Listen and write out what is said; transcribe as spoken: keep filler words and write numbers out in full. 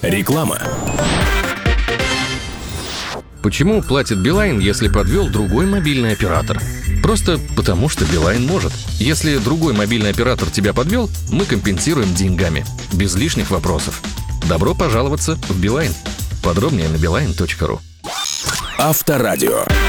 Реклама. Почему платит Билайн, если подвел другой мобильный оператор? Просто потому, что Билайн может. Если другой мобильный оператор тебя подвел, мы компенсируем деньгами. Без лишних вопросов. Добро пожаловаться в Билайн. Подробнее на билайн точка ру. Авторадио.